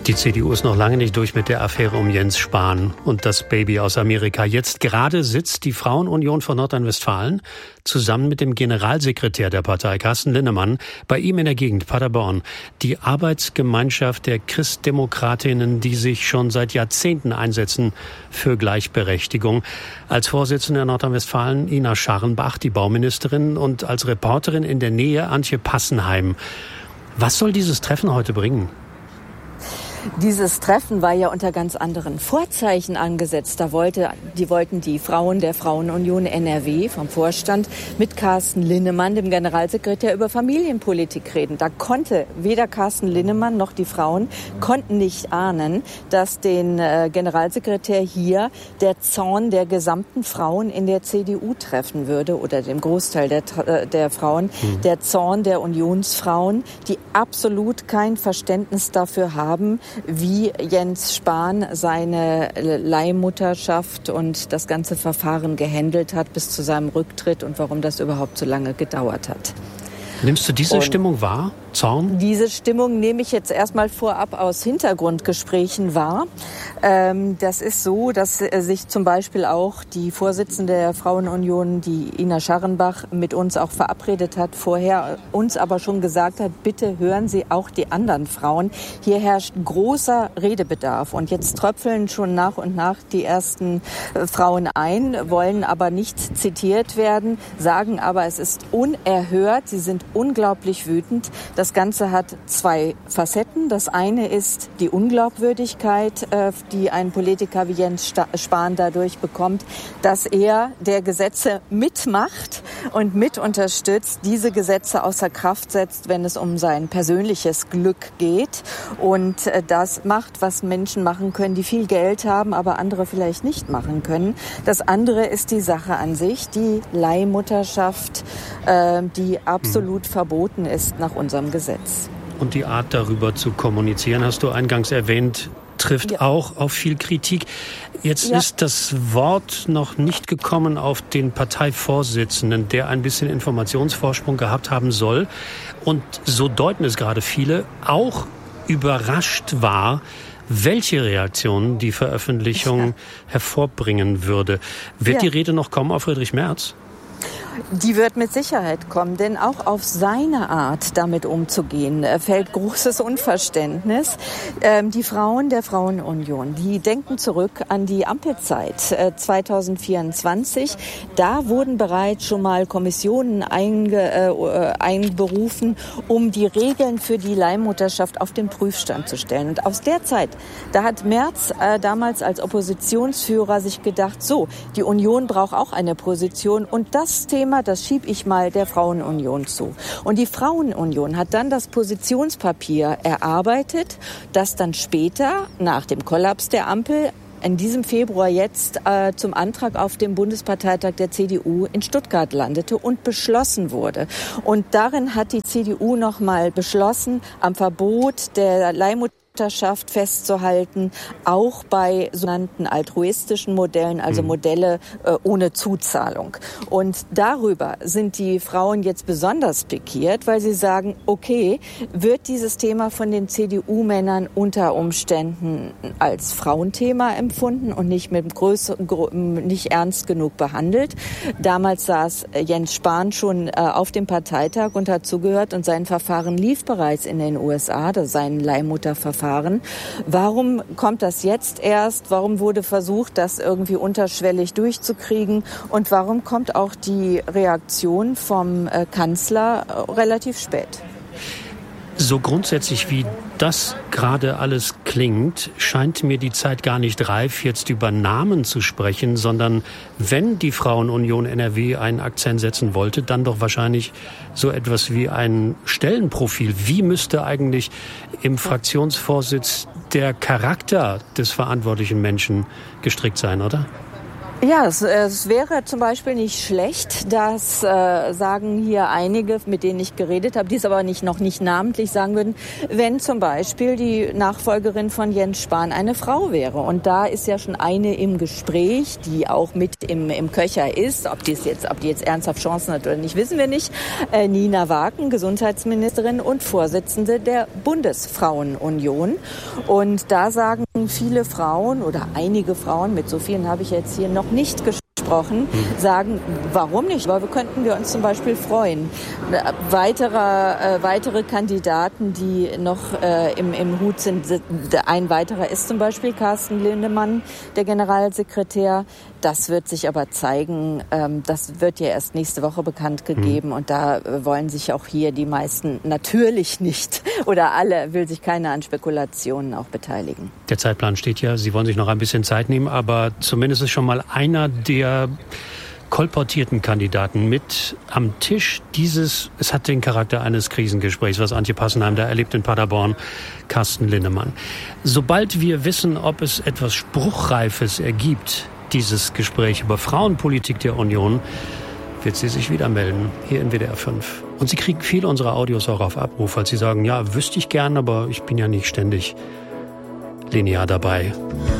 Die CDU ist noch lange nicht durch mit der Affäre um Jens Spahn und das Baby aus Amerika. Jetzt gerade sitzt die Frauenunion von Nordrhein-Westfalen zusammen mit dem Generalsekretär der Partei, Carsten Linnemann, bei ihm in der Gegend Paderborn. Die Arbeitsgemeinschaft der Christdemokratinnen, die sich schon seit Jahrzehnten einsetzen für Gleichberechtigung. Als Vorsitzende Nordrhein-Westfalen Ina Scharrenbach, die Bauministerin, und als Reporterin in der Nähe Antje Passenheim. Was soll dieses Treffen heute bringen? Dieses Treffen war ja unter ganz anderen Vorzeichen angesetzt. Da wollten die Frauen der Frauenunion NRW vom Vorstand mit Carsten Linnemann, dem Generalsekretär, über Familienpolitik reden. Da konnte weder Carsten Linnemann noch die Frauen konnten nicht ahnen, dass den Generalsekretär hier der Zorn der gesamten Frauen in der CDU treffen würde oder dem Großteil der Frauen. Der Zorn der Unionsfrauen, die absolut kein Verständnis dafür haben, wie Jens Spahn seine Leihmutterschaft und das ganze Verfahren gehandelt hat bis zu seinem Rücktritt und warum das überhaupt so lange gedauert hat. Nimmst du diese Stimmung wahr? Zorn? Diese Stimmung nehme ich jetzt erstmal vorab aus Hintergrundgesprächen wahr. Das ist so, dass sich zum Beispiel auch die Vorsitzende der Frauenunion, die Ina Scharrenbach, mit uns auch verabredet hat, vorher uns aber schon gesagt hat, bitte hören Sie auch die anderen Frauen. Hier herrscht großer Redebedarf und jetzt tröpfeln schon nach und nach die ersten Frauen ein, wollen aber nicht zitiert werden, sagen aber, es ist unerhört, sie sind unglaublich wütend. Das Ganze hat zwei Facetten. Das eine ist die Unglaubwürdigkeit, die ein Politiker wie Jens Spahn dadurch bekommt, dass er der Gesetze mitmacht und mit unterstützt, diese Gesetze außer Kraft setzt, wenn es um sein persönliches Glück geht und das macht, was Menschen machen können, die viel Geld haben, aber andere vielleicht nicht machen können. Das andere ist die Sache an sich, die Leihmutterschaft, die absolut verboten ist nach unserem Gesetz. Und die Art, darüber zu kommunizieren, hast du eingangs erwähnt, trifft auch auf viel Kritik. Jetzt ist das Wort noch nicht gekommen auf den Parteivorsitzenden, der ein bisschen Informationsvorsprung gehabt haben soll. Und so deuten es gerade viele, auch überrascht war, welche Reaktionen die Veröffentlichung hervorbringen würde. Wird die Rede noch kommen auf Friedrich Merz? Die wird mit Sicherheit kommen, denn auch auf seine Art, damit umzugehen, fällt großes Unverständnis. Die Frauen der Frauenunion, die denken zurück an die Ampelzeit 2024. Da wurden bereits schon mal Kommissionen einberufen, um die Regeln für die Leihmutterschaft auf den Prüfstand zu stellen. Und aus der Zeit, da hat Merz damals als Oppositionsführer sich gedacht, so, die Union braucht auch eine Position und das Thema, das schiebe ich mal der Frauenunion zu. Und die Frauenunion hat dann das Positionspapier erarbeitet, das dann später, nach dem Kollaps der Ampel, in diesem Februar jetzt zum Antrag auf dem Bundesparteitag der CDU in Stuttgart landete und beschlossen wurde. Und darin hat die CDU nochmal beschlossen, am Verbot der Leihmutterschaft festzuhalten, auch bei sogenannten altruistischen Modellen, also Modelle ohne Zuzahlung. Und darüber sind die Frauen jetzt besonders pikiert, weil sie sagen, okay, wird dieses Thema von den CDU-Männern unter Umständen als Frauenthema empfunden und nicht nicht ernst genug behandelt. Damals saß Jens Spahn schon auf dem Parteitag und hat zugehört und sein Verfahren lief bereits in den USA, sein Leihmutterverfahren. Warum kommt das jetzt erst? Warum wurde versucht, das irgendwie unterschwellig durchzukriegen? Und warum kommt auch die Reaktion vom Kanzler relativ spät? So grundsätzlich wie das gerade alles klingt, scheint mir die Zeit gar nicht reif, jetzt über Namen zu sprechen, sondern wenn die Frauenunion NRW einen Akzent setzen wollte, dann doch wahrscheinlich so etwas wie ein Stellenprofil. Wie müsste eigentlich im Fraktionsvorsitz der Charakter des verantwortlichen Menschen gestrickt sein, oder? Ja, es wäre zum Beispiel nicht schlecht, das sagen hier einige, mit denen ich geredet habe, die es aber noch nicht namentlich sagen würden, wenn zum Beispiel die Nachfolgerin von Jens Spahn eine Frau wäre. Und da ist ja schon eine im Gespräch, die auch mit im Köcher ist. Ob die jetzt ernsthaft Chancen hat oder nicht, wissen wir nicht. Nina Waken, Gesundheitsministerin und Vorsitzende der Bundesfrauenunion. Und da sagen viele Frauen oder einige Frauen, mit so vielen habe ich jetzt hier noch nicht gesprochen, sagen, warum nicht? Aber könnten wir uns zum Beispiel freuen. Weitere Kandidaten, die noch im Hut sind, ein weiterer ist zum Beispiel Carsten Lindemann, der Generalsekretär. Das wird sich aber zeigen, das wird ja erst nächste Woche bekannt gegeben und da wollen sich auch hier die meisten natürlich nicht oder will sich keiner an Spekulationen auch beteiligen. Der Zeitplan steht ja, Sie wollen sich noch ein bisschen Zeit nehmen, aber zumindest ist schon mal einer der kolportierten Kandidaten mit am Tisch. Es hat den Charakter eines Krisengesprächs, was Antje Passenheim da erlebt in Paderborn, Carsten Lindemann. Sobald wir wissen, ob es etwas Spruchreifes ergibt, dieses Gespräch über Frauenpolitik der Union, wird sie sich wieder melden, hier in WDR 5. Und Sie kriegen viele unserer Audios auch auf Abruf, weil Sie sagen, ja, wüsste ich gern, aber ich bin ja nicht ständig linear dabei.